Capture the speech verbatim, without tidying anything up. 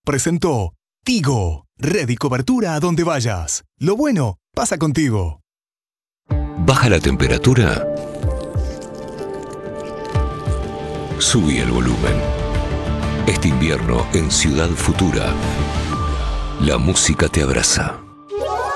presentó Tigo. Red y cobertura a donde vayas. Lo bueno pasa contigo. ¿Baja la temperatura? Subí el volumen. Este invierno en Ciudad Futura, la música te abraza.